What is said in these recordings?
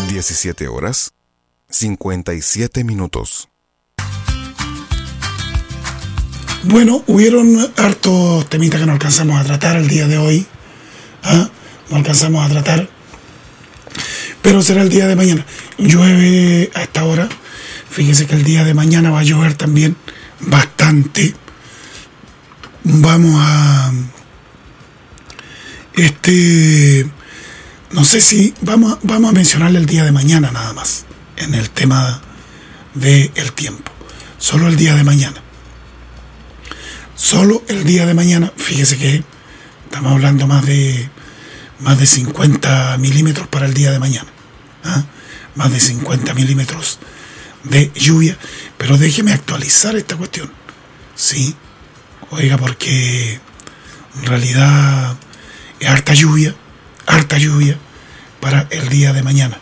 17 horas 57 minutos. Bueno, hubieron hartos temitas que no alcanzamos a tratar el día de hoy. No alcanzamos a tratar, pero será el día de mañana. Llueve a esta hora. Fíjese que el día de mañana va a llover también bastante. Vamos a... no sé si vamos a mencionarle el día de mañana nada más en el tema del tiempo. Solo el día de mañana. Solo el día de mañana. Fíjese que estamos hablando más de 50 milímetros para el día de mañana. Más de 50 milímetros de lluvia. Pero déjeme actualizar esta cuestión. Sí. Oiga, porque en realidad es harta lluvia para el día de mañana.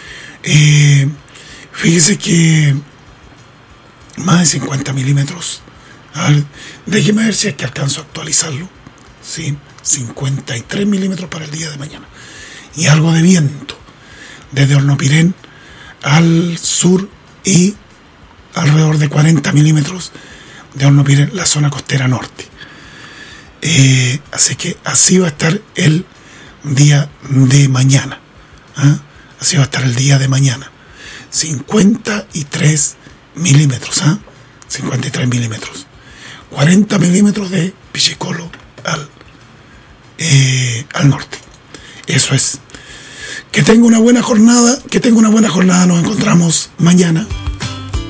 Fíjese que más de 50 milímetros. A ver, déjeme ver si es que alcanzo a actualizarlo. Sí, 53 milímetros para el día de mañana. Y algo de viento desde Hornopirén al sur y alrededor de 40 milímetros de Hornopirén, la zona costera norte. Así que así va a estar el día de mañana. Así va a estar el día de mañana. 53 milímetros. 53 milímetros. 40 milímetros de Pichicolo al norte. Eso es. Que tenga una buena jornada. Nos encontramos mañana.